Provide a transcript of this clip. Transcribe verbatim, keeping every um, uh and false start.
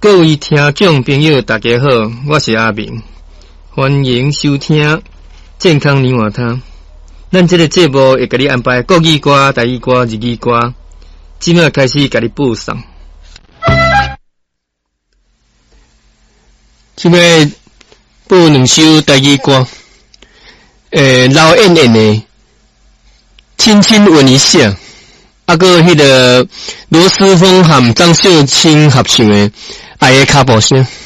各位听众朋友，大家好，我是阿明，欢迎收听健康年华汤。咱这个节目会给你安排国语歌、台语歌、日语歌，即马开始给你播送。即马播两首台语歌，诶，老演员的亲亲吻一下，啊个迄个罗斯峰和张秀清合唱的。爱的卡步声。